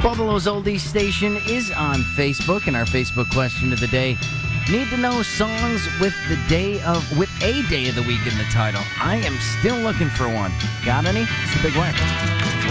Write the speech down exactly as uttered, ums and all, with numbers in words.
Buffalo's Oldies Station is on Facebook, and our Facebook question of the day: need to know songs with the day of with a day of the week in the title. I am still looking for one. Got any? It's the Big Wax.